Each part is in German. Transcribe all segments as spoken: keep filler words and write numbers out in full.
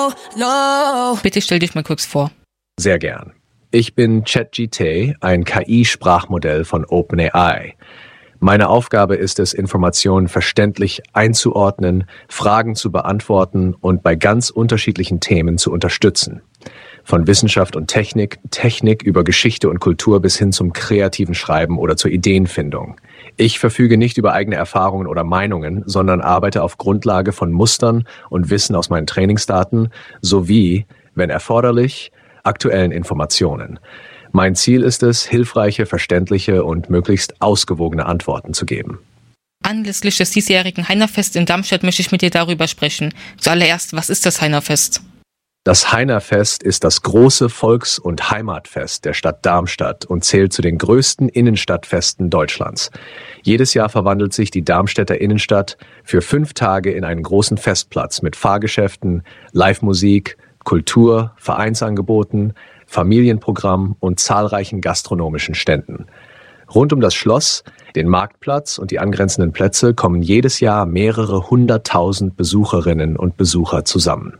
no, no. Bitte stell dich mal kurz vor. Sehr gern. Ich bin ChatGPT, ein K I-Sprachmodell von OpenAI. Meine Aufgabe ist es, Informationen verständlich einzuordnen, Fragen zu beantworten und bei ganz unterschiedlichen Themen zu unterstützen. Von Wissenschaft und Technik, Technik über Geschichte und Kultur bis hin zum kreativen Schreiben oder zur Ideenfindung. Ich verfüge nicht über eigene Erfahrungen oder Meinungen, sondern arbeite auf Grundlage von Mustern und Wissen aus meinen Trainingsdaten sowie, wenn erforderlich, aktuellen Informationen. Mein Ziel ist es, hilfreiche, verständliche und möglichst ausgewogene Antworten zu geben. Anlässlich des diesjährigen Heinerfest in Darmstadt möchte ich mit dir darüber sprechen. Zuallererst, was ist das Heinerfest? Das Heinerfest ist das große Volks- und Heimatfest der Stadt Darmstadt und zählt zu den größten Innenstadtfesten Deutschlands. Jedes Jahr verwandelt sich die Darmstädter Innenstadt für fünf Tage in einen großen Festplatz mit Fahrgeschäften, Live-Musik, Kultur, Vereinsangeboten, Familienprogramm und zahlreichen gastronomischen Ständen. Rund um das Schloss, den Marktplatz und die angrenzenden Plätze kommen jedes Jahr mehrere hunderttausend Besucherinnen und Besucher zusammen.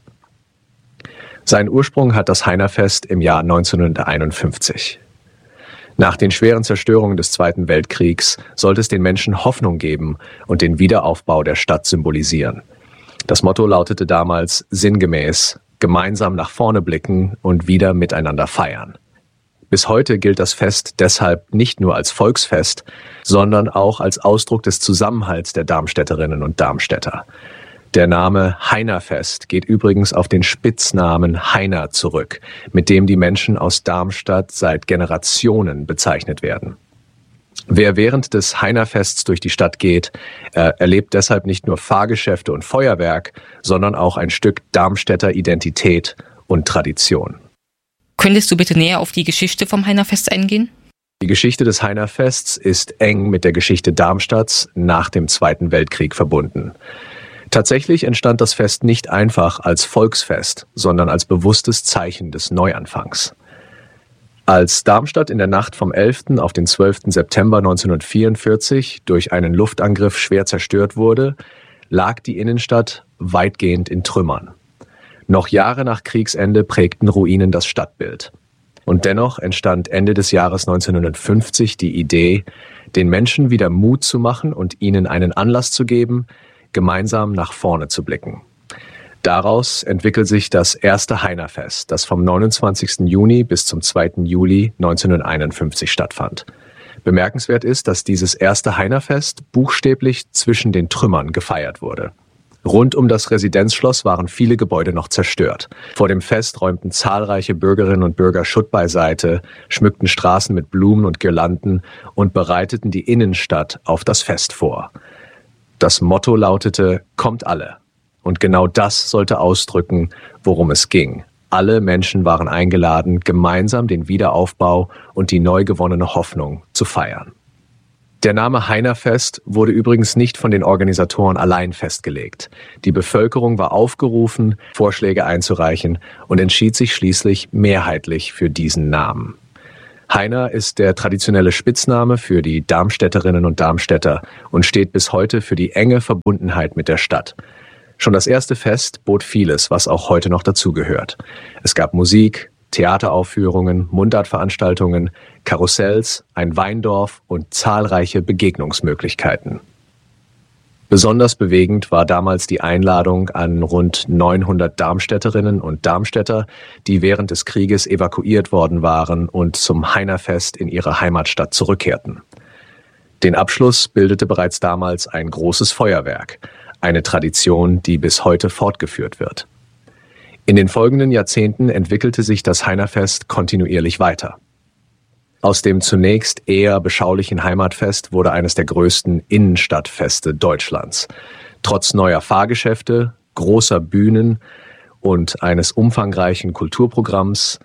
Seinen Ursprung hat das Heinerfest im Jahr neunzehnhunderteinundfünfzig. Nach den schweren Zerstörungen des Zweiten Weltkriegs sollte es den Menschen Hoffnung geben und den Wiederaufbau der Stadt symbolisieren. Das Motto lautete damals sinngemäß: gemeinsam nach vorne blicken und wieder miteinander feiern. Bis heute gilt das Fest deshalb nicht nur als Volksfest, sondern auch als Ausdruck des Zusammenhalts der Darmstädterinnen und Darmstädter. Der Name Heinerfest geht übrigens auf den Spitznamen Heiner zurück, mit dem die Menschen aus Darmstadt seit Generationen bezeichnet werden. Wer während des Heinerfests durch die Stadt geht, äh, erlebt deshalb nicht nur Fahrgeschäfte und Feuerwerk, sondern auch ein Stück Darmstädter Identität und Tradition. Könntest du bitte näher auf die Geschichte vom Heinerfest eingehen? Die Geschichte des Heinerfests ist eng mit der Geschichte Darmstadts nach dem Zweiten Weltkrieg verbunden. Tatsächlich entstand das Fest nicht einfach als Volksfest, sondern als bewusstes Zeichen des Neuanfangs. Als Darmstadt in der Nacht vom elften auf den zwölften September neunzehnhundertvierundvierzig durch einen Luftangriff schwer zerstört wurde, lag die Innenstadt weitgehend in Trümmern. Noch Jahre nach Kriegsende prägten Ruinen das Stadtbild. Und dennoch entstand Ende des Jahres neunzehnhundertfünfzig die Idee, den Menschen wieder Mut zu machen und ihnen einen Anlass zu geben, gemeinsam nach vorne zu blicken. Daraus entwickelt sich das erste Heinerfest, das vom neunundzwanzigsten Juni bis zum zweiten Juli neunzehnhunderteinundfünfzig stattfand. Bemerkenswert ist, dass dieses erste Heinerfest buchstäblich zwischen den Trümmern gefeiert wurde. Rund um das Residenzschloss waren viele Gebäude noch zerstört. Vor dem Fest räumten zahlreiche Bürgerinnen und Bürger Schutt beiseite, schmückten Straßen mit Blumen und Girlanden und bereiteten die Innenstadt auf das Fest vor. Das Motto lautete: Kommt alle. Und genau das sollte ausdrücken, worum es ging. Alle Menschen waren eingeladen, gemeinsam den Wiederaufbau und die neu gewonnene Hoffnung zu feiern. Der Name Heinerfest wurde übrigens nicht von den Organisatoren allein festgelegt. Die Bevölkerung war aufgerufen, Vorschläge einzureichen und entschied sich schließlich mehrheitlich für diesen Namen. Heiner ist der traditionelle Spitzname für die Darmstädterinnen und Darmstädter und steht bis heute für die enge Verbundenheit mit der Stadt. Schon das erste Fest bot vieles, was auch heute noch dazugehört. Es gab Musik, Theateraufführungen, Mundartveranstaltungen, Karussells, ein Weindorf und zahlreiche Begegnungsmöglichkeiten. Besonders bewegend war damals die Einladung an rund neunhundert Darmstädterinnen und Darmstädter, die während des Krieges evakuiert worden waren und zum Heinerfest in ihre Heimatstadt zurückkehrten. Den Abschluss bildete bereits damals ein großes Feuerwerk, eine Tradition, die bis heute fortgeführt wird. In den folgenden Jahrzehnten entwickelte sich das Heinerfest kontinuierlich weiter. Aus dem zunächst eher beschaulichen Heimatfest wurde eines der größten Innenstadtfeste Deutschlands. Trotz neuer Fahrgeschäfte, großer Bühnen und eines umfangreichen Kulturprogramms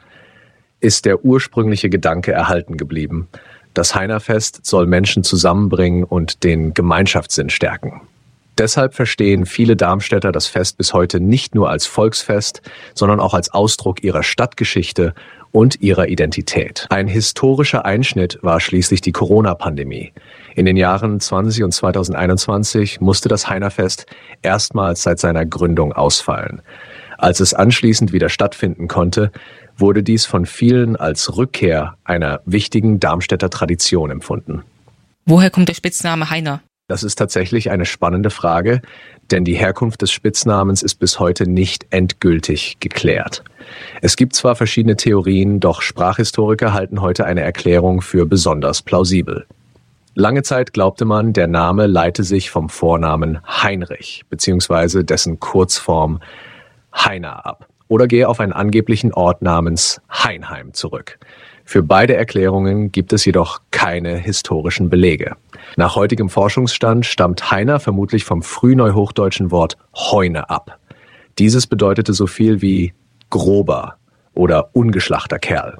ist der ursprüngliche Gedanke erhalten geblieben. Das Heinerfest soll Menschen zusammenbringen und den Gemeinschaftssinn stärken. Deshalb verstehen viele Darmstädter das Fest bis heute nicht nur als Volksfest, sondern auch als Ausdruck ihrer Stadtgeschichte und ihrer Identität. Ein historischer Einschnitt war schließlich die Corona-Pandemie. In den Jahren zwanzig und zweitausendeinundzwanzig musste das Heinerfest erstmals seit seiner Gründung ausfallen. Als es anschließend wieder stattfinden konnte, wurde dies von vielen als Rückkehr einer wichtigen Darmstädter Tradition empfunden. Woher kommt der Spitzname Heiner? Das ist tatsächlich eine spannende Frage, denn die Herkunft des Spitznamens ist bis heute nicht endgültig geklärt. Es gibt zwar verschiedene Theorien, doch Sprachhistoriker halten heute eine Erklärung für besonders plausibel. Lange Zeit glaubte man, der Name leite sich vom Vornamen Heinrich bzw. dessen Kurzform Heiner ab oder gehe auf einen angeblichen Ort namens Heinheim zurück. Für beide Erklärungen gibt es jedoch keine historischen Belege. Nach heutigem Forschungsstand stammt Heiner vermutlich vom frühneuhochdeutschen Wort Heune ab. Dieses bedeutete so viel wie grober oder ungeschlachter Kerl.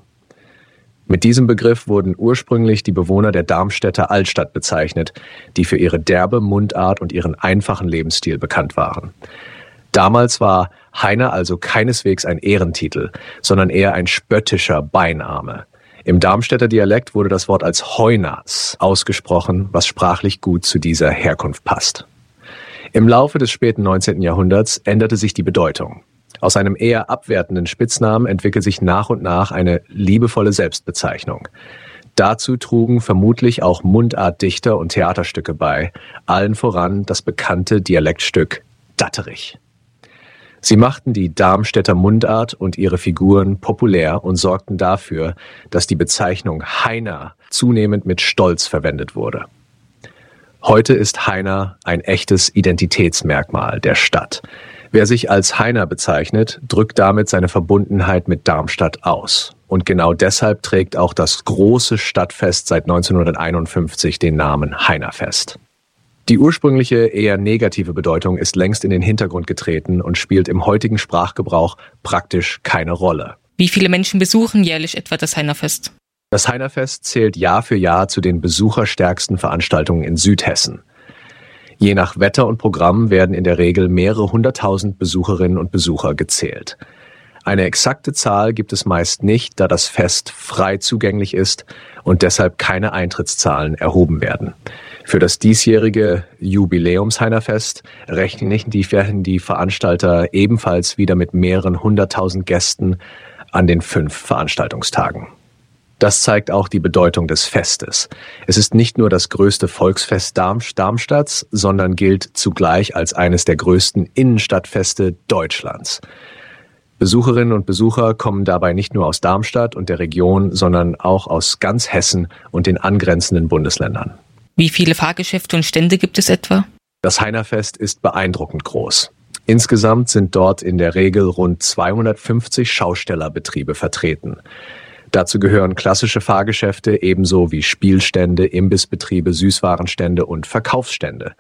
Mit diesem Begriff wurden ursprünglich die Bewohner der Darmstädter Altstadt bezeichnet, die für ihre derbe Mundart und ihren einfachen Lebensstil bekannt waren. Damals war Heiner also keineswegs ein Ehrentitel, sondern eher ein spöttischer Beiname. Im Darmstädter Dialekt wurde das Wort als Heunas ausgesprochen, was sprachlich gut zu dieser Herkunft passt. Im Laufe des späten neunzehnten Jahrhunderts änderte sich die Bedeutung. Aus einem eher abwertenden Spitznamen entwickelt sich nach und nach eine liebevolle Selbstbezeichnung. Dazu trugen vermutlich auch Mundartdichter und Theaterstücke bei, allen voran das bekannte Dialektstück Datterich. Sie machten die Darmstädter Mundart und ihre Figuren populär und sorgten dafür, dass die Bezeichnung Heiner zunehmend mit Stolz verwendet wurde. Heute ist Heiner ein echtes Identitätsmerkmal der Stadt. Wer sich als Heiner bezeichnet, drückt damit seine Verbundenheit mit Darmstadt aus. Und genau deshalb trägt auch das große Stadtfest seit neunzehnhunderteinundfünfzig den Namen Heinerfest. Die ursprüngliche, eher negative Bedeutung ist längst in den Hintergrund getreten und spielt im heutigen Sprachgebrauch praktisch keine Rolle. Wie viele Menschen besuchen jährlich etwa das Heinerfest? Das Heinerfest zählt Jahr für Jahr zu den besucherstärksten Veranstaltungen in Südhessen. Je nach Wetter und Programm werden in der Regel mehrere hunderttausend Besucherinnen und Besucher gezählt. Eine exakte Zahl gibt es meist nicht, da das Fest frei zugänglich ist und deshalb keine Eintrittszahlen erhoben werden. Für das diesjährige Jubiläums-Heinerfest rechnen die, die Veranstalter ebenfalls wieder mit mehreren hunderttausend Gästen an den fünf Veranstaltungstagen. Das zeigt auch die Bedeutung des Festes. Es ist nicht nur das größte Volksfest Darmstadts, sondern gilt zugleich als eines der größten Innenstadtfeste Deutschlands. Besucherinnen und Besucher kommen dabei nicht nur aus Darmstadt und der Region, sondern auch aus ganz Hessen und den angrenzenden Bundesländern. Wie viele Fahrgeschäfte und Stände gibt es etwa? Das Heinerfest ist beeindruckend groß. Insgesamt sind dort in der Regel rund zweihundertfünfzig Schaustellerbetriebe vertreten. Dazu gehören klassische Fahrgeschäfte ebenso wie Spielstände, Imbissbetriebe, Süßwarenstände und Verkaufsstände.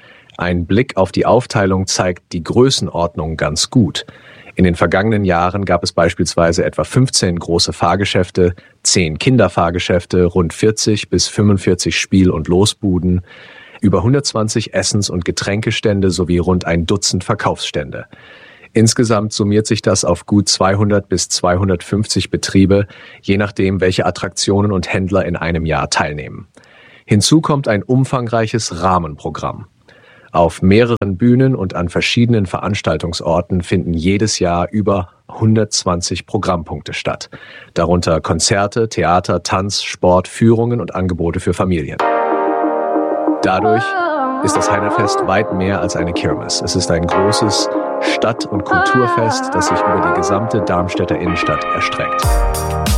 Ein Blick auf die Aufteilung zeigt die Größenordnung ganz gut. In den vergangenen Jahren gab es beispielsweise etwa fünfzehn große Fahrgeschäfte, zehn Kinderfahrgeschäfte, rund vierzig bis fünfundvierzig Spiel- und Losbuden, über hundertzwanzig Essens- und Getränkestände sowie rund ein Dutzend Verkaufsstände. Insgesamt summiert sich das auf gut zweihundert bis zweihundertfünfzig Betriebe, je nachdem, welche Attraktionen und Händler in einem Jahr teilnehmen. Hinzu kommt ein umfangreiches Rahmenprogramm. Auf mehreren Bühnen und an verschiedenen Veranstaltungsorten finden jedes Jahr über hundertzwanzig Programmpunkte statt, darunter Konzerte, Theater, Tanz, Sport, Führungen und Angebote für Familien. Dadurch ist das Heinerfest weit mehr als eine Kirmes. Es ist ein großes Stadt- und Kulturfest, das sich über die gesamte Darmstädter Innenstadt erstreckt.